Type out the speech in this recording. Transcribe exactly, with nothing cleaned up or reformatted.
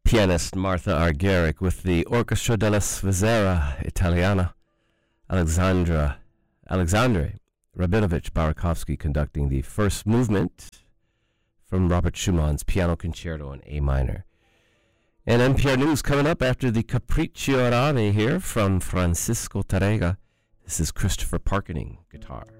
Pianist Martha Argerich with the Orchestra della Svizzera Italiana. Alexandra Alexandre Rabinovich Barakovsky conducting the first movement from Robert Schumann's Piano Concerto in A minor. And N P R News coming up after the Capriccio Rane here from Francisco Tarrega. This is Christopher Parkening, guitar.